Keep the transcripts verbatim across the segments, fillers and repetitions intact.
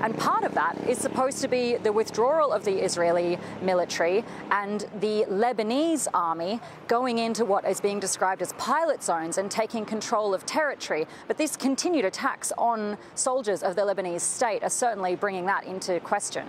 And part of that is supposed to be the withdrawal of the Israeli military and the Lebanese army going into what is being described as pilot zones and taking control of territory. But these continued attacks on soldiers of the Lebanese state are certainly bringing that into question.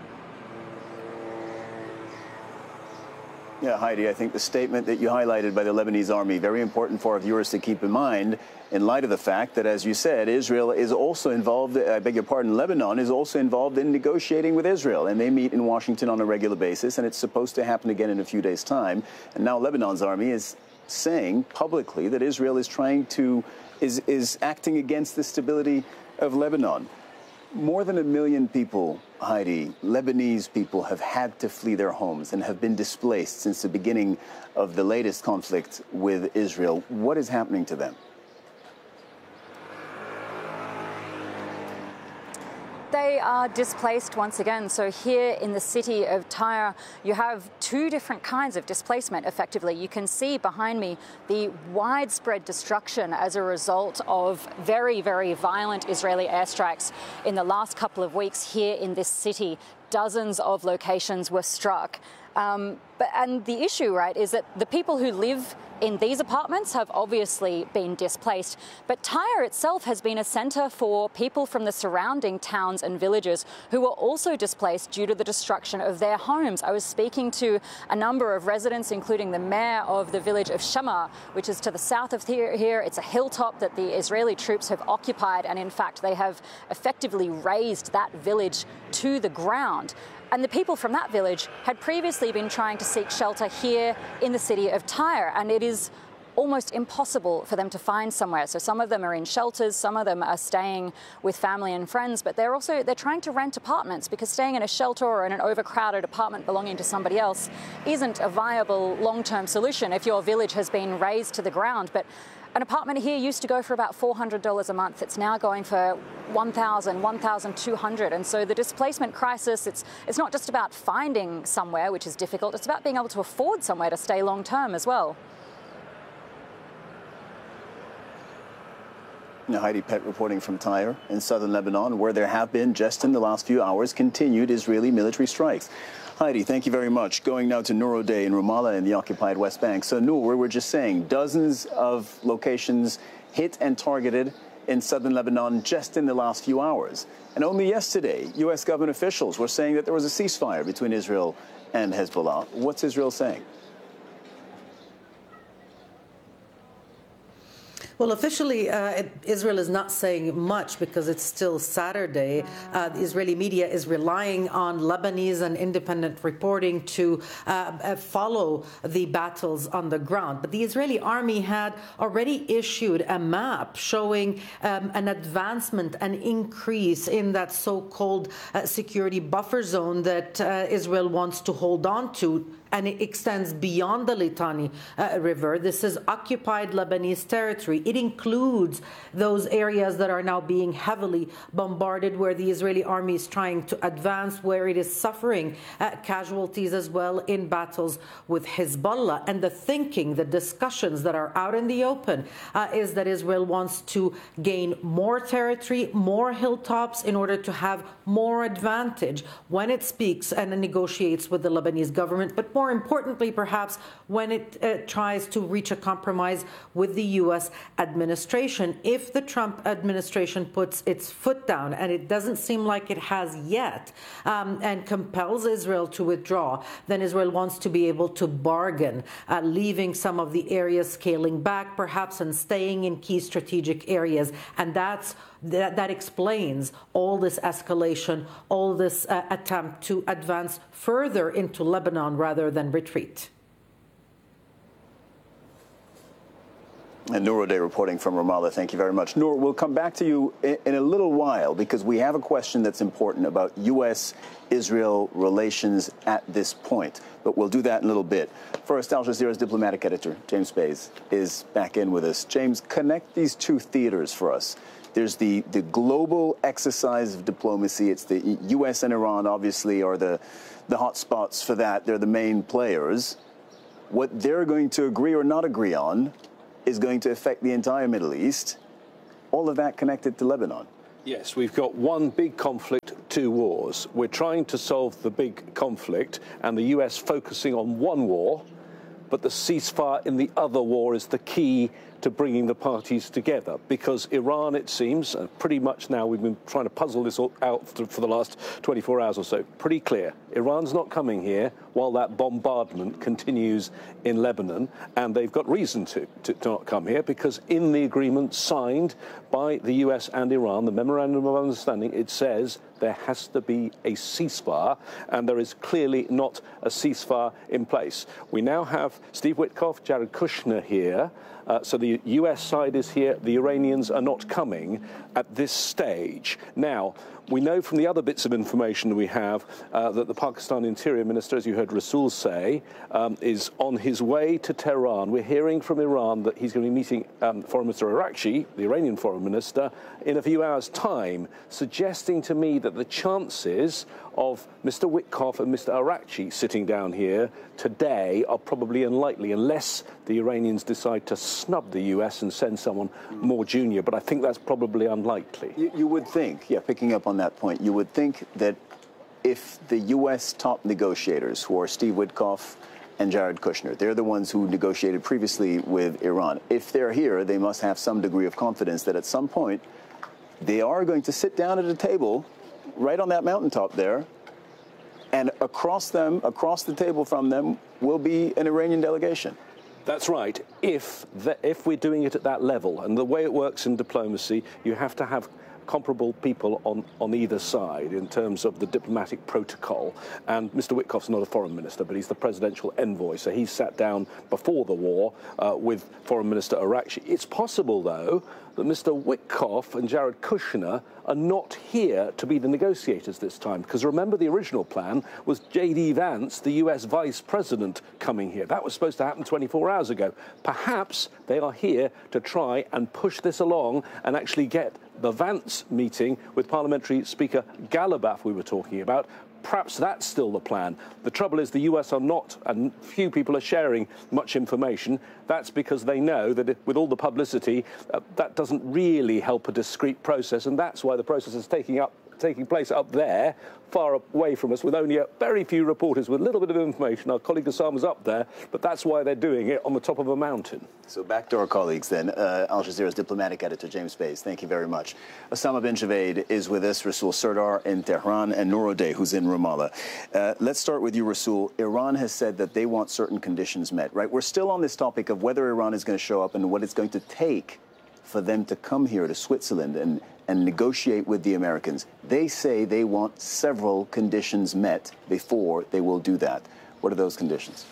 Yeah, Heidi, I think the statement that you highlighted by the Lebanese army, very important for our viewers to keep in mind in light of the fact that, as you said, Israel is also involved, I beg your pardon, Lebanon is also involved in negotiating with Israel, and they meet in Washington on a regular basis, and it's supposed to happen again in a few days' time. And now Lebanon's army is saying publicly that Israel is trying to, is, is acting against the stability of Lebanon. More than a million people, Heidi, Lebanese people, have had to flee their homes and have been displaced since the beginning of the latest conflict with Israel. What is happening to them? They are displaced once again. So here in the city of Tyre, you have two different kinds of displacement, effectively. You can see behind me the widespread destruction as a result of very, very violent Israeli airstrikes in the last couple of weeks here in this city. Dozens of locations were struck. Um, but, and the issue, right, is that the people who live in these apartments have obviously been displaced, but Tyre itself has been a centre for people from the surrounding towns and villages who were also displaced due to the destruction of their homes. I was speaking to a number of residents, including the mayor of the village of Shamar, which is to the south of here. It's a hilltop that the Israeli troops have occupied, and in fact they have effectively razed that village to the ground. And the people from that village had previously been trying to seek shelter here in the city of Tyre, and it is almost impossible for them to find somewhere. So some of them are in shelters, some of them are staying with family and friends, but they're also they're trying to rent apartments because staying in a shelter or in an overcrowded apartment belonging to somebody else isn't a viable long-term solution if your village has been razed to the ground. But an apartment here used to go for about four hundred dollars a month. It's now going for one thousand dollars, one thousand two hundred dollars. And so the displacement crisis, it's, it's not just about finding somewhere, which is difficult. It's about being able to afford somewhere to stay long term as well. Now, Heidi Pett reporting from Tyre in southern Lebanon, where there have been, just in the last few hours, continued Israeli military strikes. Heidi, thank you very much. Going now to Nur O'Day in Ramallah in the occupied West Bank. So, Nur, we were just saying, dozens of locations hit and targeted in southern Lebanon just in the last few hours. And only yesterday, U S government officials were saying that there was a ceasefire between Israel and Hezbollah. What's Israel saying? Well, officially, uh, Israel is not saying much because it's still Saturday. Uh, the Israeli media is relying on Lebanese and independent reporting to uh, follow the battles on the ground. But the Israeli army had already issued a map showing um, an advancement, an increase in that so-called uh, security buffer zone that uh, Israel wants to hold on to. And it extends beyond the Litani uh, River. This is occupied Lebanese territory. It includes those areas that are now being heavily bombarded, where the Israeli army is trying to advance, where it is suffering uh, casualties as well in battles with Hezbollah. And the thinking, the discussions that are out in the open uh, is that Israel wants to gain more territory, more hilltops in order to have more advantage when it speaks and negotiates with the Lebanese government, but more More importantly, perhaps, when it uh, tries to reach a compromise with the U S administration. If the Trump administration puts its foot down, and it doesn't seem like it has yet, um, and compels Israel to withdraw, then Israel wants to be able to bargain, uh, leaving some of the areas, scaling back perhaps, and staying in key strategic areas. And that's That, that explains all this escalation, all this uh, attempt to advance further into Lebanon rather than retreat. And Nur O'Day reporting from Ramallah. Thank you very much. Nur, we'll come back to you in, in a little while because we have a question that's important about U S Israel relations at this point. But we'll do that in a little bit. First, Al Jazeera's diplomatic editor, James Bays, is back in with us. James, connect these two theaters for us. There's the, the global exercise of diplomacy. It's the U S and Iran, obviously, are the, the hot spots for that. They're the main players. What they're going to agree or not agree on is going to affect the entire Middle East. All of that connected to Lebanon. Yes, we've got one big conflict, two wars. We're trying to solve the big conflict and the U S focusing on one war, but the ceasefire in the other war is the key to bringing the parties together, because Iran, it seems, uh, pretty much now, we've been trying to puzzle this all out for the last twenty-four hours or so, pretty clear. Iran's not coming here while that bombardment continues in Lebanon, and they've got reason to, to, to not come here, because in the agreement signed by the U S and Iran, the Memorandum of Understanding, it says there has to be a ceasefire, and there is clearly not a ceasefire in place. We now have Steve Witkoff, Jared Kushner here. Uh, so the U S side is here. The Iranians are not coming at this stage. Now, we know from the other bits of information we have uh, that the Pakistan Interior Minister, as you heard Rasool say, um, is on his way to Tehran. We're hearing from Iran that he's going to be meeting um, Foreign Minister Arakchi, the Iranian Foreign Minister, in a few hours' time, suggesting to me that the chances of Mister Witkoff and Mister Arakchi sitting down here today are probably unlikely, unless the Iranians decide to snub the U S and send someone more junior. But I think that's probably unlikely. You, you would think, yeah, picking up on that point, you would think that if the U S top negotiators, who are Steve Witkoff and Jared Kushner, they're the ones who negotiated previously with Iran, if they're here, they must have some degree of confidence that at some point they are going to sit down at a table right on that mountaintop there, and across them, across the table from them, will be an Iranian delegation. That's right. If the, if we're doing it at that level, and the way it works in diplomacy, you have to have comparable people on, on either side in terms of the diplomatic protocol. And Mister Witkoff's not a foreign minister, but he's the presidential envoy. So he sat down before the war uh, with Foreign Minister Arakchi. It's possible, though, that Mister Witkoff and Jared Kushner are not here to be the negotiators this time. Because remember, the original plan was J D Vance, the U S vice president, coming here. That was supposed to happen twenty-four hours ago. Perhaps they are here to try and push this along and actually get the Vance meeting with Parliamentary Speaker Ghalibaf we were talking about. Perhaps that's still the plan. The trouble is the U S are not, and few people are sharing much information. That's because they know that with all the publicity, uh, that doesn't really help a discrete process, and that's why the process is taking up taking place up there, far away from us, with only a very few reporters with a little bit of information. Our colleague Osama's up there, but that's why they're doing it on the top of a mountain. So back to our colleagues then. Uh, Al Jazeera's diplomatic editor, James Bays, thank you very much. Osama bin Javaid is with us, Rasool Sardar in Tehran, and Noor O'Day, who's in Ramallah. Uh, let's start with you, Rasool. Iran has said that they want certain conditions met, right? We're still on this topic of whether Iran is going to show up and what it's going to take for them to come here to Switzerland and and negotiate with the Americans. They say they want several conditions met before they will do that. What are those conditions?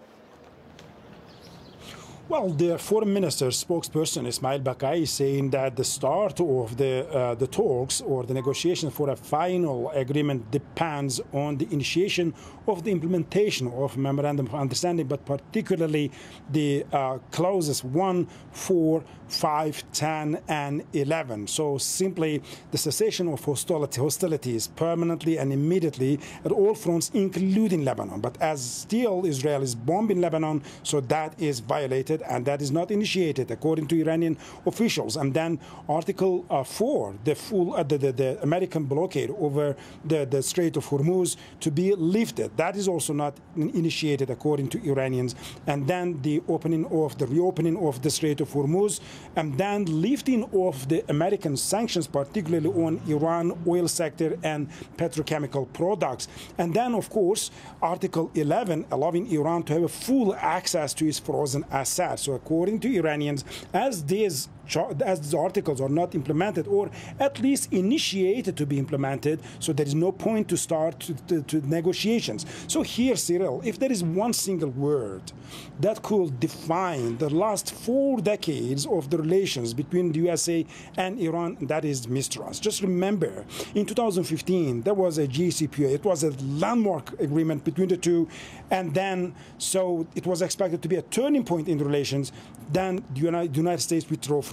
Well, the foreign minister spokesperson Ismail Bakai is saying that the start of the uh, the talks or the negotiation for a final agreement depends on the initiation of the implementation of memorandum of understanding, but particularly the uh, clauses one, four, five, ten, and eleven. So simply the cessation of hostility, hostilities permanently and immediately at all fronts, including Lebanon. But as still Israel is bombing Lebanon, so that is violated, and that is not initiated according to Iranian officials. And then Article uh, four, the full uh, the, the, the American blockade over the, the Strait of Hormuz to be lifted. That is also not initiated according to Iranians. And then the opening of the reopening of the Strait of Hormuz, and then lifting of the American sanctions, particularly on Iran oil sector and petrochemical products. And then, of course, Article eleven, allowing Iran to have a full access to its frozen assets. So according to Iranians, as these as these articles are not implemented, or at least initiated to be implemented, so there is no point to start to, to, to negotiations. So here, Cyril, if there is one single word that could define the last four decades of the relations between the U S A and Iran, that is mistrust. Just remember, in two thousand fifteen, there was a J C P O A. It was a landmark agreement between the two, and then, so it was expected to be a turning point in the relations. Then the United States withdrew from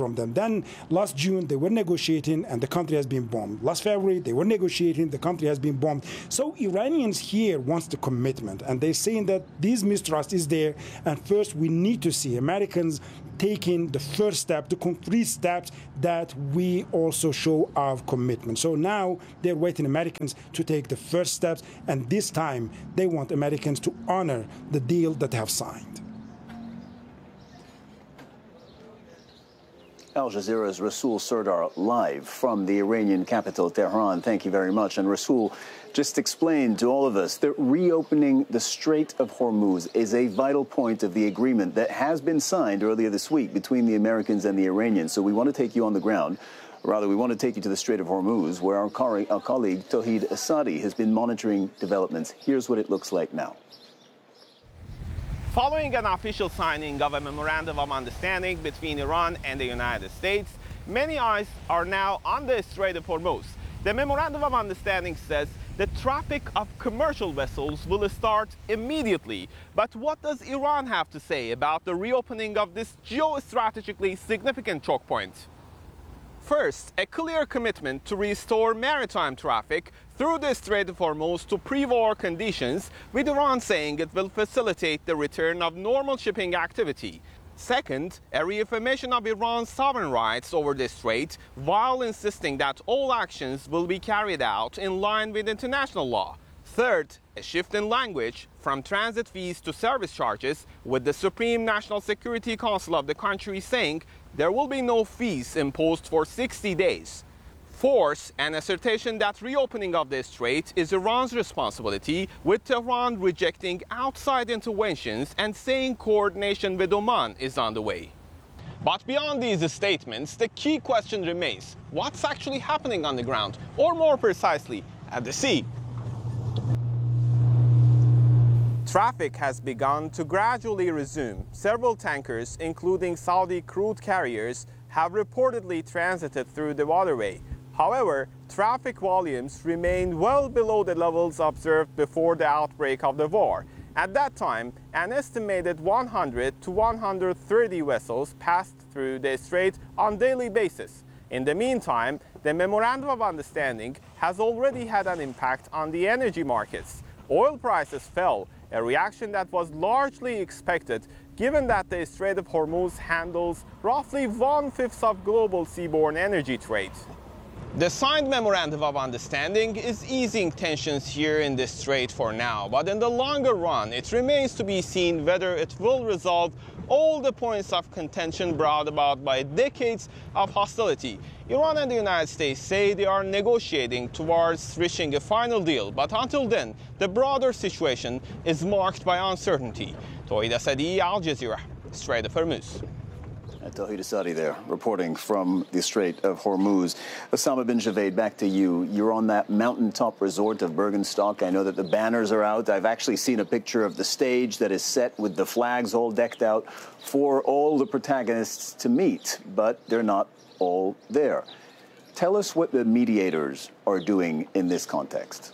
from them. Then last June, they were negotiating and the country has been bombed. Last February, they were negotiating, the country has been bombed. So Iranians here want the commitment, and they're saying that this mistrust is there, and first we need to see Americans taking the first step, the concrete steps that we also show our commitment. So now they're waiting Americans to take the first steps, and this time they want Americans to honor the deal that they have signed. Al Jazeera's Rasul Serdar live from the Iranian capital, Tehran. Thank you very much. And Rasul, just explain to all of us that reopening the Strait of Hormuz is a vital point of the agreement that has been signed earlier this week between the Americans and the Iranians. So we want to take you on the ground. Rather, we want to take you to the Strait of Hormuz, where our, co- our colleague Tawhid Asadi has been monitoring developments. Here's what it looks like now. Following an official signing of a memorandum of understanding between Iran and the United States, many eyes are now on the Strait of Hormuz. The memorandum of understanding says the traffic of commercial vessels will start immediately. But what does Iran have to say about the reopening of this geostrategically significant choke point? First, a clear commitment to restore maritime traffic through the Strait of Hormuz to pre-war conditions, with Iran saying it will facilitate the return of normal shipping activity. Second, a reaffirmation of Iran's sovereign rights over the strait, while insisting that all actions will be carried out in line with international law. Third, a shift in language from transit fees to service charges, with the Supreme National Security Council of the country saying there will be no fees imposed for sixty days. Fourth, an assertion that reopening of the strait is Iran's responsibility, with Tehran rejecting outside interventions and saying coordination with Oman is on the way. But beyond these statements, the key question remains: what's actually happening on the ground, or more precisely, at the sea? Traffic has begun to gradually resume. Several tankers, including Saudi crude carriers, have reportedly transited through the waterway. However, traffic volumes remain well below the levels observed before the outbreak of the war. At that time, an estimated one hundred to one hundred thirty vessels passed through the strait on a daily basis. In the meantime, the Memorandum of Understanding has already had an impact on the energy markets. Oil prices fell, a reaction that was largely expected, given that the Strait of Hormuz handles roughly one-fifth of global seaborne energy trade. The signed Memorandum of Understanding is easing tensions here in the strait for now, but in the longer run, it remains to be seen whether it will resolve all the points of contention brought about by decades of hostility. Iran and the United States say they are negotiating towards reaching a final deal, but until then, the broader situation is marked by uncertainty. Tawhid Asadi, Al Jazeera, Strait of Hormuz. Tawhid Asadi there, reporting from the Strait of Hormuz. Osama bin Javed, back to you. You're on that mountaintop resort of Bergenstock. I know that the banners are out. I've actually seen a picture of the stage that is set with the flags all decked out for all the protagonists to meet, but they're not all there. Tell us what the mediators are doing in this context.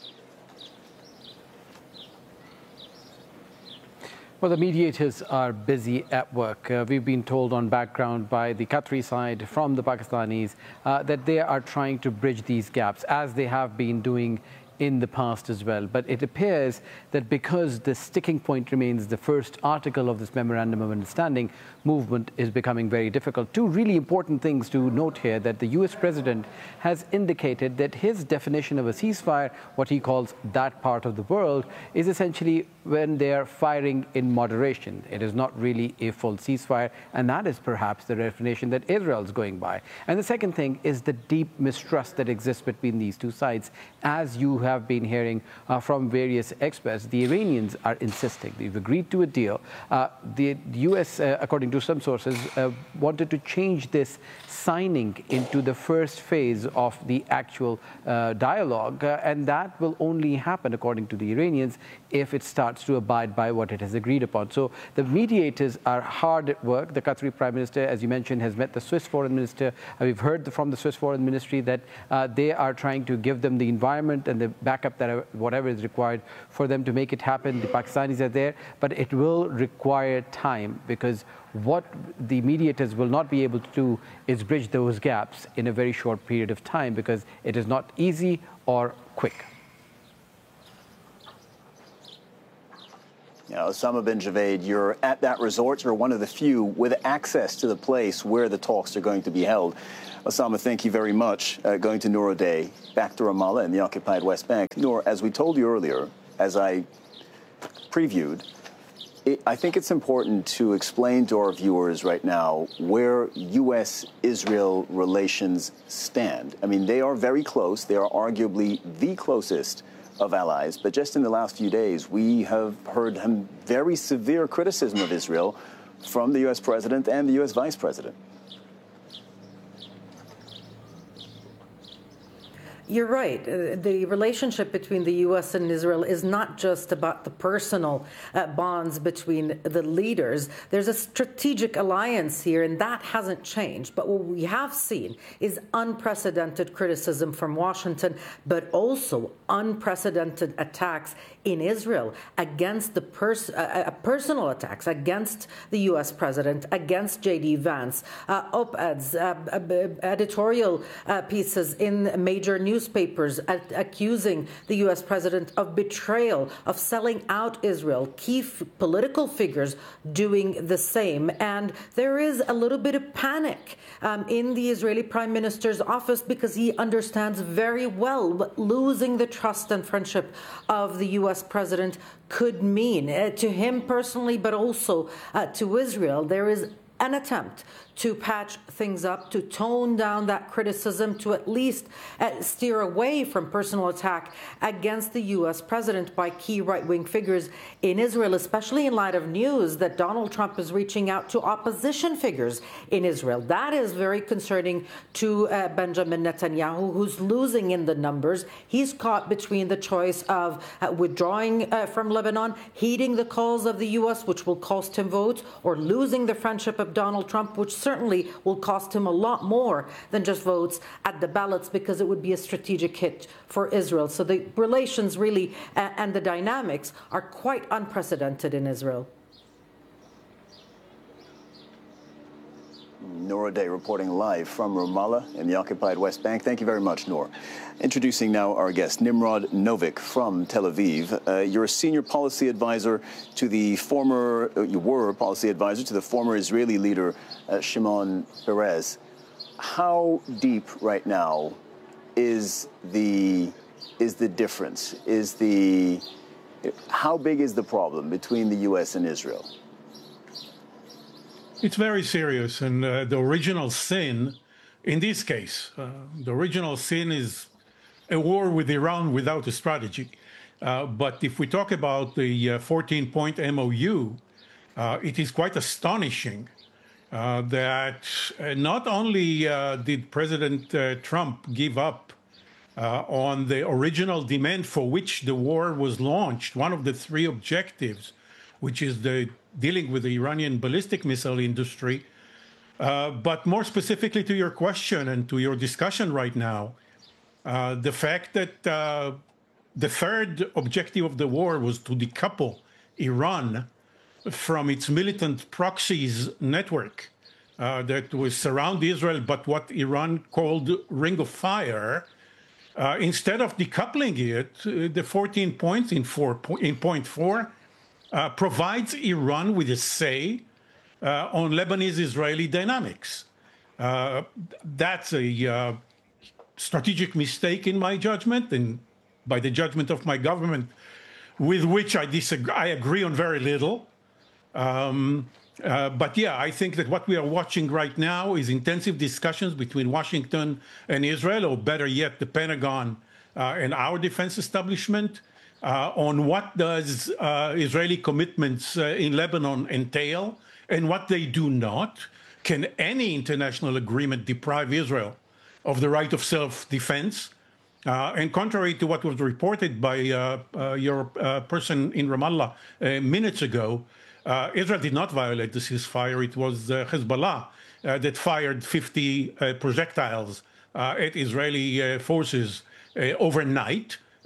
Well, the mediators are busy at work. Uh, we've been told on background by the Qatari side from the Pakistanis uh, that they are trying to bridge these gaps, as they have been doing in the past as well. But it appears that because the sticking point remains the first article of this Memorandum of Understanding, movement is becoming very difficult. Two really important things to note here: that the U S president has indicated that his definition of a ceasefire, what he calls that part of the world, is essentially when they are firing in moderation. It is not really a full ceasefire, and that is perhaps the definition that Israel is going by. And the second thing is the deep mistrust that exists between these two sides. As you have been hearing uh, from various experts, the Iranians are insisting they've agreed to a deal. Uh, the U S, uh, according to some sources, uh, wanted to change this signing into the first phase of the actual uh, dialogue, uh, and that will only happen, according to the Iranians, if it starts to abide by what it has agreed upon. So the mediators are hard at work. The Qatari Prime Minister, as you mentioned, has met the Swiss Foreign Minister. Uh, we've heard from the Swiss Foreign Ministry that uh, they are trying to give them the environment and the backup, that whatever is required for them to make it happen. The Pakistanis are there, but it will require time, because what the mediators will not be able to do is bridge those gaps in a very short period of time, because it is not easy or quick. You know, Osama bin Javaid, you're at that resort. You're one of the few with access to the place where the talks are going to be held. Osama, thank you very much. Uh, going to Noor O'Day, back to Ramallah in the occupied West Bank. Noor, as we told you earlier, as I previewed, it, I think it's important to explain to our viewers right now where U S Israel relations stand. I mean, they are very close. They are arguably the closest of allies. But just in the last few days, we have heard some very severe criticism of Israel from the U S president and the U S vice president. You're right. Uh, the relationship between the U S and Israel is not just about the personal uh, bonds between the leaders. There's a strategic alliance here, and that hasn't changed. But what we have seen is unprecedented criticism from Washington, but also unprecedented attacks in Israel against the pers- uh, personal attacks against the U S president, against J D Vance, uh, op-eds, uh, editorial uh, pieces in major news newspapers accusing the U S president of betrayal, of selling out Israel, key f- political figures doing the same. And there is a little bit of panic um, in the Israeli prime minister's office, because he understands very well what losing the trust and friendship of the U S president could mean uh, to him personally, but also uh, to Israel. There is an attempt to patch things up, to tone down that criticism, to at least uh, steer away from personal attack against the U S president by key right-wing figures in Israel, especially in light of news that Donald Trump is reaching out to opposition figures in Israel. That is very concerning to uh, Benjamin Netanyahu, who's losing in the numbers. He's caught between the choice of uh, withdrawing uh, from Lebanon, heeding the calls of the U S, which will cost him votes, or losing the friendship of Donald Trump, which certainly will cost him a lot more than just votes at the ballots, because it would be a strategic hit for Israel. So the relations really uh, and the dynamics are quite unprecedented in Israel. Noor O'Day reporting live from Ramallah in the occupied West Bank. Thank you very much, Noor. Introducing now our guest, Nimrod Novik from Tel Aviv. Uh, you're a senior policy advisor to the former, uh, you were a policy advisor to the former Israeli leader, uh, Shimon Peres. How deep right now is the, is the difference? Is the, how big is the problem between the U S and Israel? It's very serious, and uh, the original sin, in this case, uh, the original sin is a war with Iran without a strategy. Uh, but if we talk about the fourteen-point uh, M O U, uh, it is quite astonishing uh, that uh, not only uh, did President uh, Trump give up uh, on the original demand for which the war was launched, one of the three objectives, which is the dealing with the Iranian ballistic missile industry. Uh, but more specifically to your question and to your discussion right now, uh, the fact that uh, the third objective of the war was to decouple Iran from its militant proxies network uh, that was surround Israel, but what Iran called Ring of Fire. Uh, instead of decoupling it, uh, the fourteen points in, four, in point four Uh, provides Iran with a say uh, on Lebanese-Israeli dynamics. Uh, that's a uh, strategic mistake in my judgment, and by the judgment of my government, with which I disagree. I agree on very little. Um, uh, but yeah, I think that what we are watching right now is intensive discussions between Washington and Israel, or better yet, the Pentagon uh, and our defense establishment, Uh, on what does uh, Israeli commitments uh, in Lebanon entail and what they do not. Can any international agreement deprive Israel of the right of self-defense? Uh, and contrary to what was reported by uh, uh, your uh, person in Ramallah uh, minutes ago, uh, Israel did not violate the ceasefire. It was uh, Hezbollah uh, that fired fifty uh, projectiles uh, at Israeli uh, forces uh, overnight.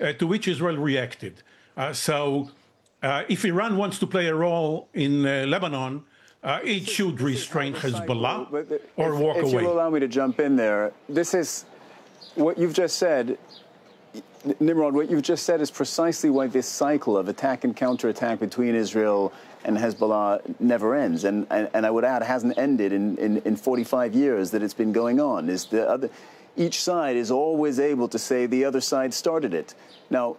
uh, to which Israel reacted. Uh, so uh, if Iran wants to play a role in uh, Lebanon, uh, it should restrain Hezbollah or walk if, if away. If you'll allow me to jump in there, this is what you've just said. Nimrod, what you've just said is precisely why this cycle of attack and counterattack between Israel and Hezbollah never ends. And, and, and I would add, hasn't ended in, in, in forty-five years that it's been going on. Is the other, each side is always able to say the other side started it. Now,